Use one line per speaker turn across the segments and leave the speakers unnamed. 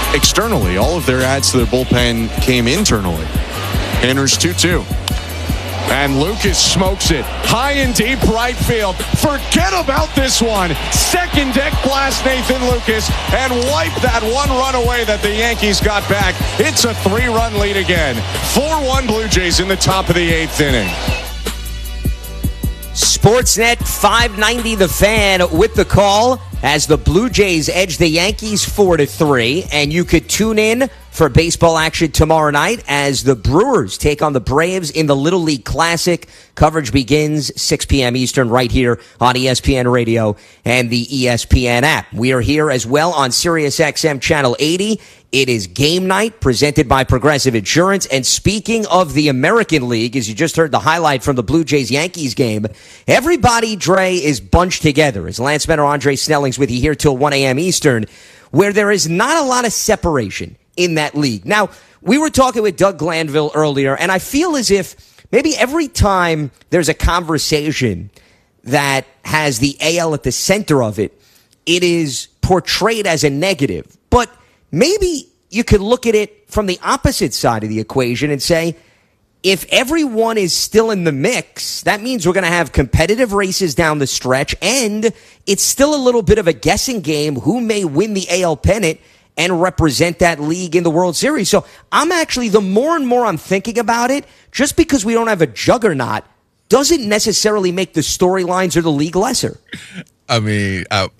externally. All of their adds to their bullpen came internally. Enters 2-2. And Lucas smokes it high and deep right field. Forget about this one. Second deck blast Nathan Lucas and wipe that one run away that the Yankees got back. It's a 3-run lead again. 4-1 Blue Jays in the top of the 8th inning.
Sportsnet 590 The Fan with the call as the Blue Jays edge the Yankees 4-3. And you could tune in for baseball action tomorrow night as the Brewers take on the Braves in the Little League Classic. Coverage begins 6 p.m. Eastern right here on ESPN Radio and the ESPN app. We are here as well on SiriusXM Channel 80. It is game night presented by Progressive Insurance. And speaking of the American League, as you just heard the highlight from the Blue Jays-Yankees game, everybody, Dre, is bunched together. As Lance Meadow, Andre Snelling's with you here till 1 a.m. Eastern, where there is not a lot of separation in that league. Now, we were talking with Doug Glanville earlier, and I feel as if maybe every time there's a conversation that has the AL at the center of it, it is portrayed as a negative. But maybe you could look at it from the opposite side of the equation and say, if everyone is still in the mix, that means we're going to have competitive races down the stretch, and it's still a little bit of a guessing game who may win the AL pennant and represent that league in the World Series. So I'm actually, the more and more I'm thinking about it, just because we don't have a juggernaut doesn't necessarily make the storylines or the league lesser.
I mean, I'm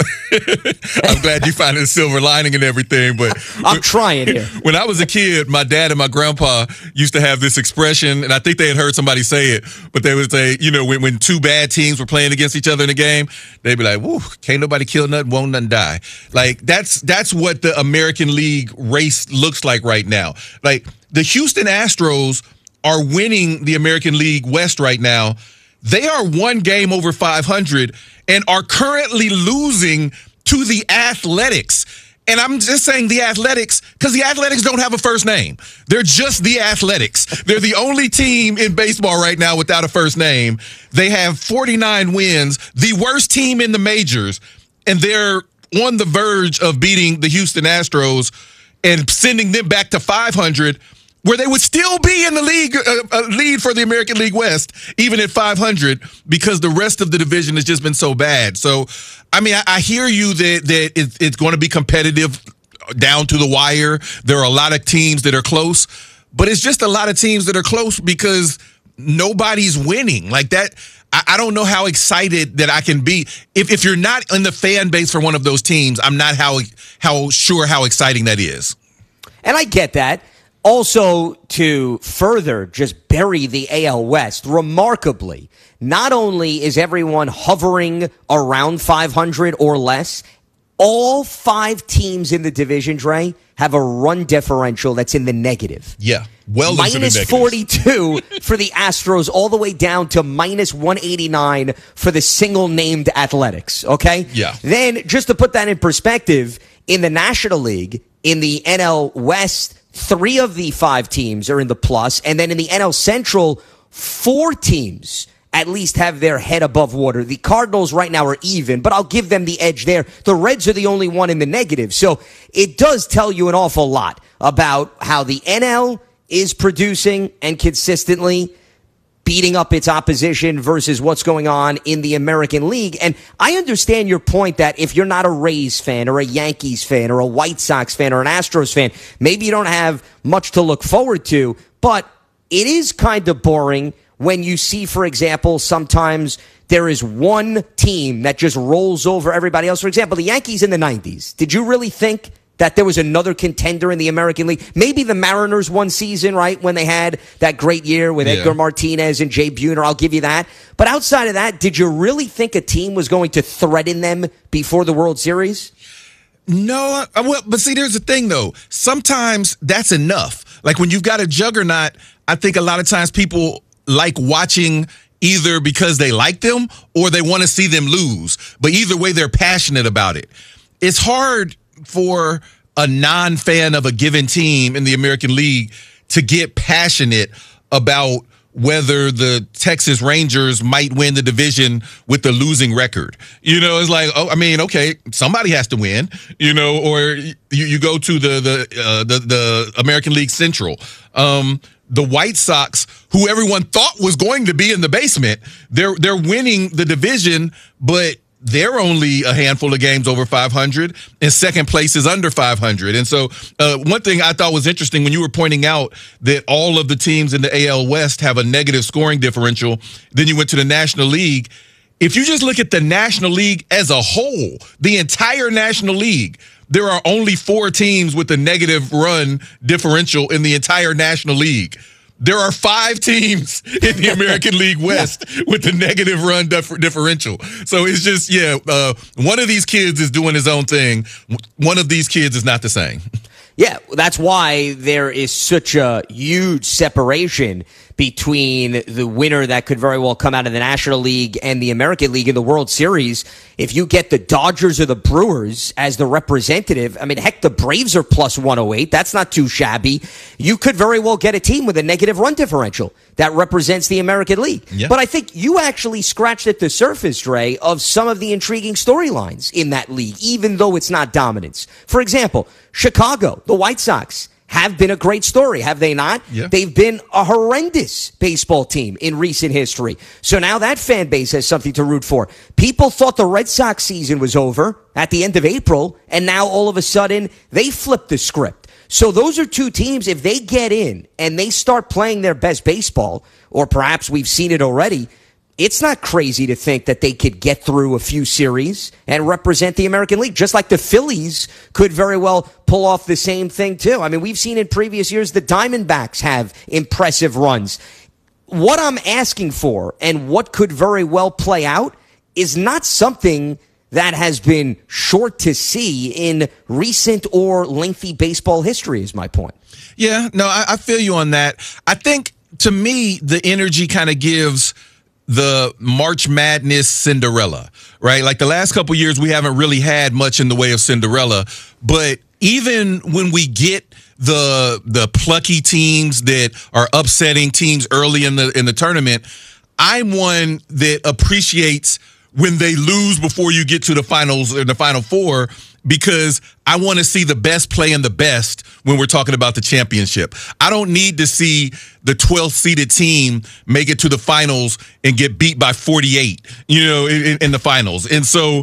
glad you find a silver lining and everything, but
I'm trying here.
When I was a kid, my dad and my grandpa used to have this expression, and I think they had heard somebody say it, but they would say, you know, when two bad teams were playing against each other in a game, they'd be like, "Woo, can't nobody kill nothing, won't nothing die." Like that's what the American League race looks like right now. Like the Houston Astros are winning the American League West right now. They are one game over 500 and are currently losing to the Athletics. And I'm just saying the Athletics because the Athletics don't have a first name. They're just the Athletics. They're the only team in baseball right now without a first name. They have 49 wins, the worst team in the majors, and they're on the verge of beating the Houston Astros and sending them back to 500, where they would still be in the league lead for the American League West, even at 500, because the rest of the division has just been so bad. So, I mean, I hear you that it's going to be competitive down to the wire. There are a lot of teams that are close, but it's just a lot of teams that are close because nobody's winning. Like that, I don't know how excited that I can be. If you're not in the fan base for one of those teams, I'm not how sure how exciting that is.
And I get that. Also, to further just bury the AL West, remarkably, not only is everyone hovering around 500 or less, all 5 teams in the division, Dre, have a run differential that's in the negative.
Yeah, well into the
minus 42 for the Astros, all the way down to minus 189 for the single-named Athletics, okay?
Yeah.
Then, just to put that in perspective, in the National League, in the NL West, 3 of the 5 teams are in the plus. And then in the NL Central, 4 teams at least have their head above water. The Cardinals right now are even, but I'll give them the edge there. The Reds are the only one in the negative. So it does tell you an awful lot about how the NL is producing and consistently beating up its opposition versus what's going on in the American League. And I understand your point that if you're not a Rays fan or a Yankees fan or a White Sox fan or an Astros fan, maybe you don't have much to look forward to, but it is kind of boring when you see, for example, sometimes there is one team that just rolls over everybody else. For example, the Yankees in the 90s. Did you really think that there was another contender in the American League? Maybe the Mariners one season, right, when they had that great year with Edgar Martinez and Jay Buhner. I'll give you that. But outside of that, did you really think a team was going to threaten them before the World Series?
No, well, but see, there's the thing, though. Sometimes that's enough. Like when you've got a juggernaut, I think a lot of times people like watching either because they like them or they want to see them lose. But either way, they're passionate about it. It's hard for a non-fan of a given team in the American League to get passionate about whether the Texas Rangers might win the division with the losing record. It's like, okay, somebody has to win, or you go to the American League Central. The White Sox, who everyone thought was going to be in the basement, they're winning the division, but they're only a handful of games over 500, and second place is under 500. And so one thing I thought was interesting when you were pointing out that all of the teams in the AL West have a negative scoring differential, then you went to the National League. If you just look at the National League as a whole, the entire National League, there are only 4 teams with a negative run differential in the entire National League. There are 5 teams in the American League West with a negative run differential. So it's just, one of these kids is doing his own thing. One of these kids is not the same.
Yeah, that's why there is such a huge separation between the winner that could very well come out of the National League and the American League in the World Series. If you get the Dodgers or the Brewers as the representative, heck, the Braves are plus 108. That's not too shabby. You could very well get a team with a negative run differential that represents the American League. Yeah. But I think you actually scratched at the surface, Dre, of some of the intriguing storylines in that league, even though it's not dominance. For example, Chicago, the White Sox, have been a great story, have they not?
Yeah.
They've been a horrendous baseball team in recent history. So now that fan base has something to root for. People thought the Red Sox season was over at the end of April, and now all of a sudden they flipped the script. So those are 2 teams, if they get in and they start playing their best baseball, or perhaps we've seen it already, it's not crazy to think that they could get through a few series and represent the American League, just like the Phillies could very well pull off the same thing, too. We've seen in previous years the Diamondbacks have impressive runs. What I'm asking for and what could very well play out is not something that has been short to see in recent or lengthy baseball history, is my point.
Yeah, no, I feel you on that. I think, to me, the energy kind of gives the March Madness Cinderella, right? Like the last couple of years, we haven't really had much in the way of Cinderella. But even when we get the plucky teams that are upsetting teams early in the tournament, I'm one that appreciates when they lose before you get to the finals or the Final Four, because I want to see the best playing the best when we're talking about the championship. I don't need to see the 12th seeded team make it to the finals and get beat by 48, in the finals. And so,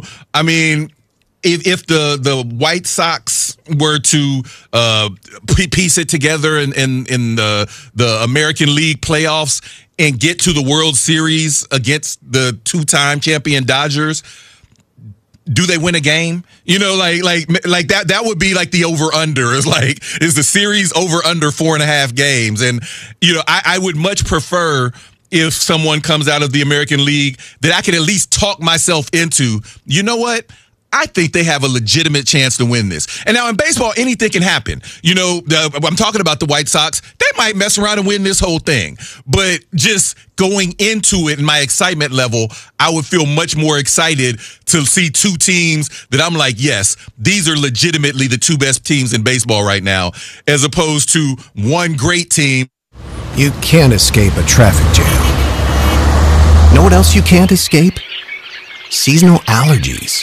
if the White Sox were to piece it together in the American League playoffs and get to the World Series against the 2-time champion Dodgers, do they win a game? Like that would be like the over-under. Is the series over-under 4.5 games? And, I would much prefer if someone comes out of the American League that I can at least talk myself into, you know what? I think they have a legitimate chance to win this. And now in baseball, anything can happen. I'm talking about the White Sox. They might mess around and win this whole thing. But just going into it, in my excitement level, I would feel much more excited to see 2 teams that I'm like, yes, these are legitimately the 2 best teams in baseball right now, as opposed to one great team.
You can't escape a traffic jam. Know what else you can't escape? Seasonal allergies.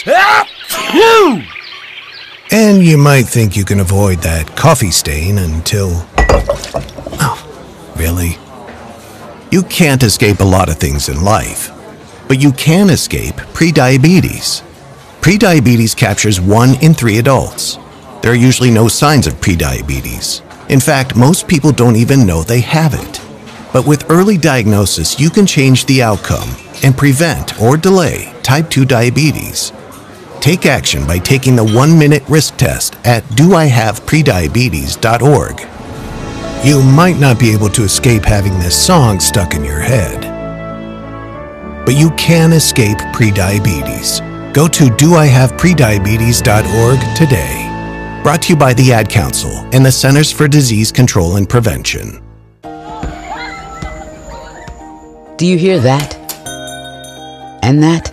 And you might think you can avoid that coffee stain until... Oh, really? You can't escape a lot of things in life, but you can escape prediabetes. Prediabetes captures 1 in 3 adults. There are usually no signs of prediabetes. In fact, most people don't even know they have it. But with early diagnosis, you can change the outcome and prevent or delay type 2 diabetes. Take action by taking the 1-minute risk test at doihaveprediabetes.org. You might not be able to escape having this song stuck in your head, but you can escape prediabetes. Go to doihaveprediabetes.org today. Brought to you by the Ad Council and the Centers for Disease Control and Prevention.
Do you hear that? And that?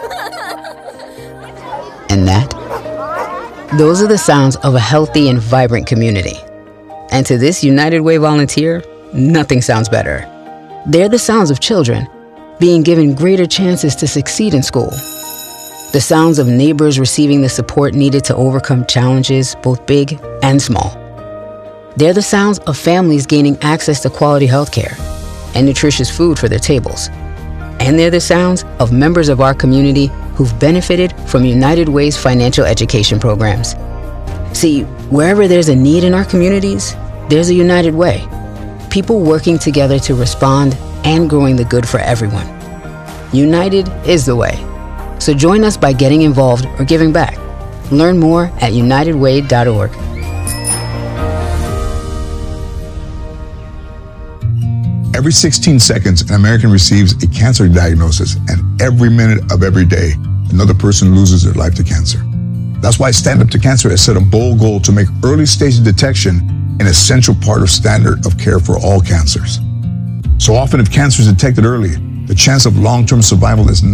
And that? Those are the sounds of a healthy and vibrant community. And to this United Way volunteer, nothing sounds better. They're the sounds of children being given greater chances to succeed in school. The sounds of neighbors receiving the support needed to overcome challenges, both big and small. They're the sounds of families gaining access to quality healthcare and nutritious food for their tables. And they're the sounds of members of our community who've benefited from United Way's financial education programs. See, wherever there's a need in our communities, there's a United Way. People working together to respond and growing the good for everyone. United is the way. So join us by getting involved or giving back. Learn more at unitedway.org.
Every 16 seconds, an American receives a cancer diagnosis, and every minute of every day, another person loses their life to cancer. That's why Stand Up to Cancer has set a bold goal to make early stage detection an essential part of standard of care for all cancers. So often, if cancer is detected early, the chance of long-term survival is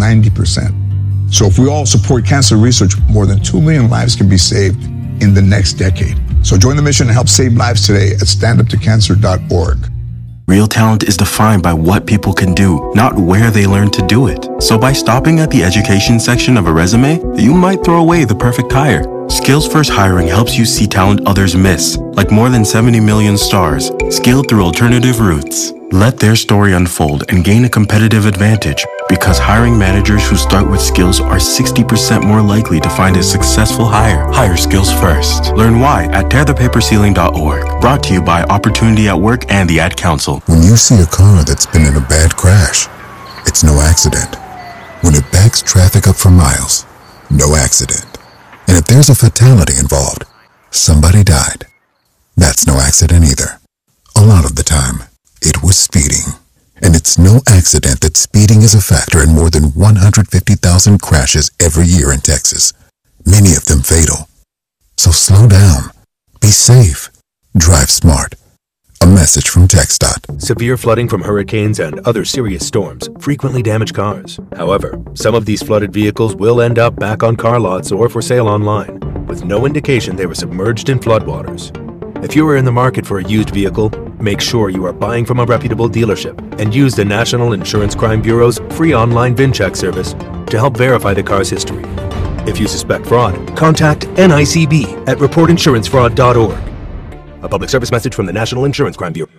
90%. So if we all support cancer research, more than 2 million lives can be saved in the next decade. So join the mission and help save lives today at standuptocancer.org.
Real talent is defined by what people can do, not where they learn to do it. So by stopping at the education section of a resume, you might throw away the perfect hire. Skills First Hiring helps you see talent others miss, like more than 70 million stars, scaled through alternative routes. Let their story unfold and gain a competitive advantage, because hiring managers who start with skills are 60% more likely to find a successful hire. Hire skills first. Learn why at tearthepaperceiling.org. Brought to you by Opportunity at Work and the Ad Council.
When you see a car that's been in a bad crash, it's no accident. When it backs traffic up for miles, no accident. And if there's a fatality involved, somebody died. That's no accident either. A lot of the time, it was speeding. And it's no accident that speeding is a factor in more than 150,000 crashes every year in Texas, many of them fatal. So slow down, be safe, drive smart. A message from TxDOT.
Severe flooding from hurricanes and other serious storms frequently damage cars. However, some of these flooded vehicles will end up back on car lots or for sale online, with no indication they were submerged in floodwaters. If you are in the market for a used vehicle, make sure you are buying from a reputable dealership and use the National Insurance Crime Bureau's free online VIN check service to help verify the car's history. If you suspect fraud, contact NICB at reportinsurancefraud.org. A public service message from the National Insurance Crime Bureau.